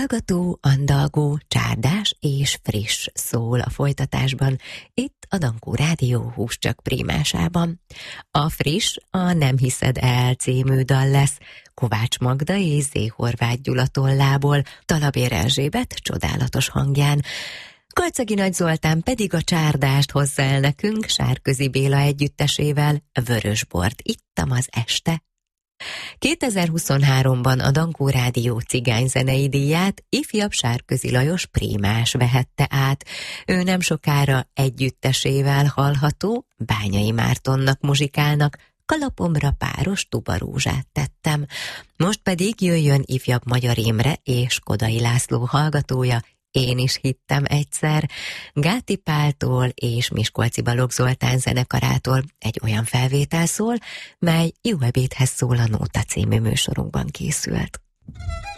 Hallgató, andalgó, csárdás és friss szól a folytatásban, itt a Dankó Rádió Húscsak prímásában. A friss a Nem hiszed el című dal lesz, Kovács Magda és Zé Horváth Gyula tollából, Talabér Erzsébet csodálatos hangján. Kalczagi Nagy Zoltán pedig a csárdást hozza el nekünk Sárközi Béla együttesével, Vörösbort ittam az este. 2023-ban a Dankó Rádió cigányzenei díját ifjabb Sárközi Lajos prímás vehette át. Ő nem sokára együttesével hallható, Bányai Mártonnak muzsikálnak, Kalapomra páros tubarózsát tettem. Most pedig jöjjön ifjabb Magyar Imre és Kodai László hallgatója, Én is hittem egyszer, Gáti Páltól és Miskolci Balogh Zoltán zenekarától egy olyan felvétel szól, mely Jó ebédhez szól a Nóta című műsorunkban készült.